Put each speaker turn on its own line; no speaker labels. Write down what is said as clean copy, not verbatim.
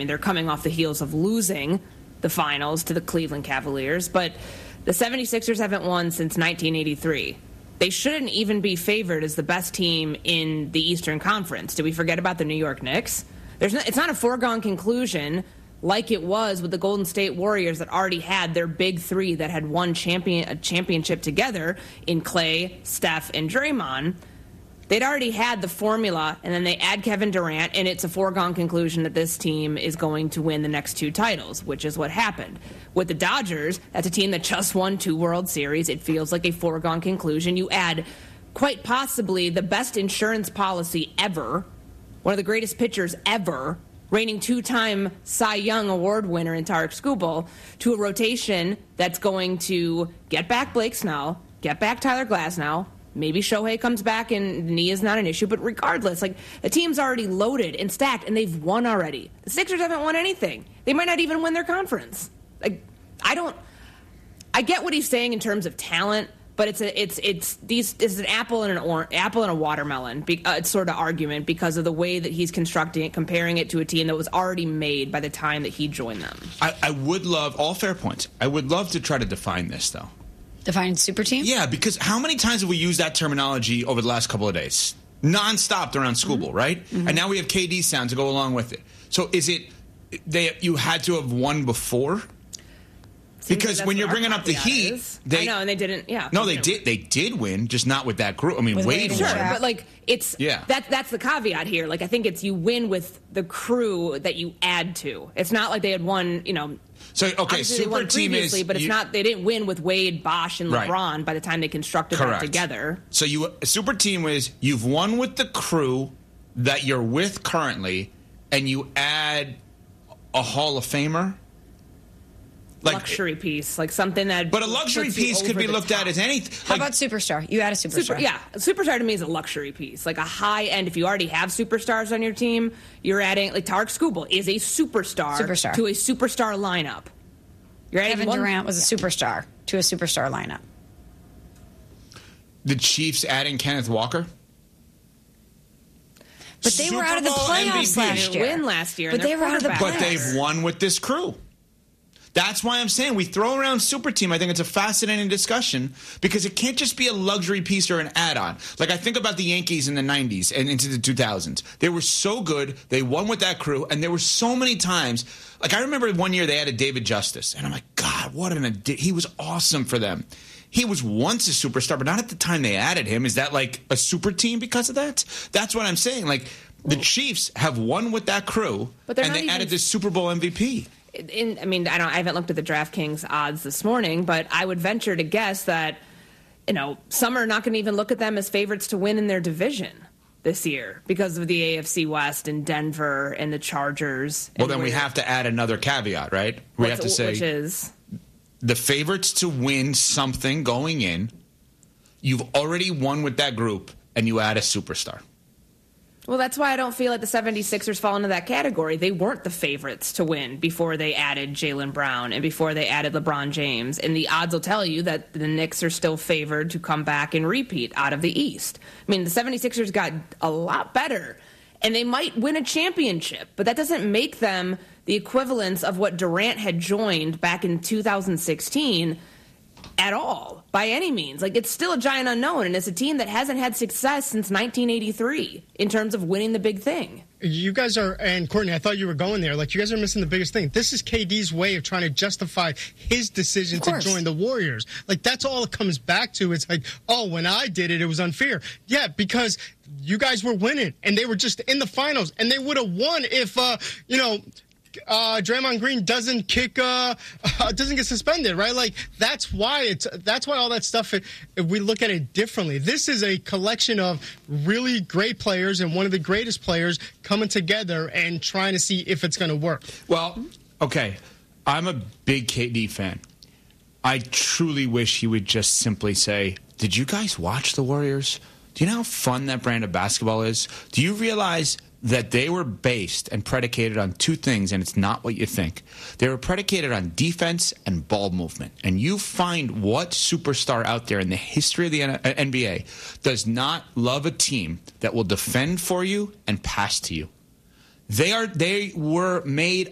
mean, they're coming off the heels of losing the finals to the Cleveland Cavaliers, but the 76ers haven't won since 1983. They shouldn't even be favored as the best team in the Eastern Conference. Did we forget about the New York Knicks? It's not a foregone conclusion like it was with the Golden State Warriors that already had their big three that had won a championship together in Clay, Steph, and Draymond. They'd already had the formula, and then they add Kevin Durant, and it's a foregone conclusion that this team is going to win the next two titles, which is what happened. With the Dodgers, that's a team that just won 2 World Series. It feels like a foregone conclusion. You add quite possibly the best insurance policy ever, one of the greatest pitchers ever, reigning 2-time Cy Young Award winner in Tarik Skubal, to a rotation that's going to get back Blake Snell, get back Tyler Glasnow. Maybe Shohei comes back and the knee is not an issue, but regardless, like, the team's already loaded and stacked, and they've won already. The Sixers haven't won anything. They might not even win their conference. Like, I get what he's saying in terms of talent, but it's an apple and a watermelon. It's sort of argument because of the way that he's constructing it, comparing it to a team that was already made by the time that he joined them.
I would love, all fair points, I would love to try to define this, though.
Define super team?
Yeah, because how many times have we used that terminology over the last couple of days? Non-stop around Skubal, right? Mm-hmm. And now we have KD sound to go along with it. So is it you had to have won before? Because when you're bringing up the Heat,
I know, and they didn't. Yeah,
no, they did. They did win, just not with that group. I mean, Wade won.
Sure, but like that's the caveat here. Like, I think it's you win with the crew that you add to. It's not like they had won.
So okay, super team is,
but it's not. They didn't win with Wade, Bosh, and LeBron by the time they constructed that together.
So super team is you've won with the crew that you're with currently, and you add a Hall of Famer.
Like, luxury piece, like something that.
But a luxury piece could be looked at as anything.
How about superstar? You add a superstar.
A superstar to me is a luxury piece, like a high end. If you already have superstars on your team, you're adding, like, Tarik Skubal is a superstar to a superstar lineup.
Kevin Durant was a superstar to a superstar lineup.
The Chiefs adding Kenneth Walker.
But they were out of the playoffs last year.
Win last year,
but they were out of the playoffs.
But they've won with this crew. That's why I'm saying we throw around super team. I think it's a fascinating discussion because it can't just be a luxury piece or an add-on. Like, I think about the Yankees in the 90s and into the 2000s. They were so good. They won with that crew. And there were so many times. Like, I remember one year they added David Justice. And I'm like, God, he was awesome for them. He was once a superstar, but not at the time they added him. Is that like a super team because of that? That's what I'm saying. Like, the Chiefs have won with that crew, and they added this Super Bowl MVP.
I haven't looked at the DraftKings odds this morning, but I would venture to guess that, some are not going to even look at them as favorites to win in their division this year because of the AFC West and Denver and the Chargers.
Well, then we have to add another caveat, right? We have to say,
which is
the favorites to win something going in. You've already won with that group, and you add a superstar.
Well, that's why I don't feel like the 76ers fall into that category. They weren't the favorites to win before they added Jaylen Brown and before they added LeBron James. And the odds will tell you that the Knicks are still favored to come back and repeat out of the East. I mean, the 76ers got a lot better, and they might win a championship, but that doesn't make them the equivalence of what Durant had joined back in 2016 at all, by any means. Like, it's still a giant unknown, and it's a team that hasn't had success since 1983 in terms of winning the big thing.
You guys are, and Courtney, I thought you were going there. Like, you guys are missing the biggest thing. This is KD's way of trying to justify his decision to join the Warriors. Like, that's all it comes back to. It's like, oh, when I did it, it was unfair. Yeah, because you guys were winning, and they were just in the finals, and they would have won if, Draymond Green doesn't get suspended, right? Like, that's why all that stuff, if we look at it differently. This is a collection of really great players and one of the greatest players coming together and trying to see if it's going to work.
Well, okay, I'm a big KD fan. I truly wish he would just simply say, did you guys watch the Warriors? Do you know how fun that brand of basketball is? Do you realize that they were based and predicated on two things, and it's not what you think. They were predicated on defense and ball movement. And you find what superstar out there in the history of the NBA does not love a team that will defend for you and pass to you. They were made